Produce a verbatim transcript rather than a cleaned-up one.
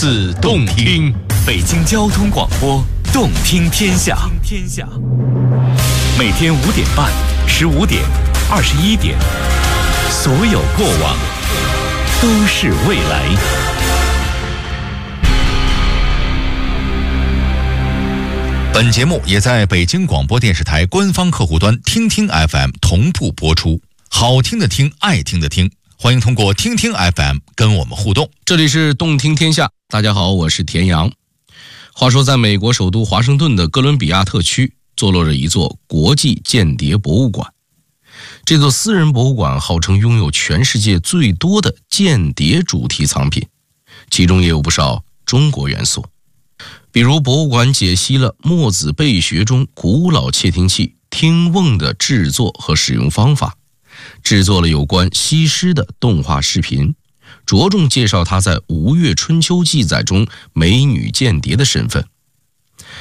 次动听，北京交通广播，动听天下。天下，每天五点半、十五点、二十一点，所有过往都是未来。本节目也在北京广播电视台官方客户端听听 F M 同步播出。好听的听，爱听的听，欢迎通过听听 F M 跟我们互动。 这里是动听天下，大家好，我是田阳。话说在美国首都华盛顿的哥伦比亚特区坐落着一座国际间谍博物馆。这座私人博物馆号称拥有全世界最多的间谍主题藏品，其中也有不少中国元素。比如博物馆解析了墨子备学中古老窃听器听瓮的制作和使用方法，制作了有关西施的动画视频，着重介绍她在《吴越春秋》记载中美女间谍的身份，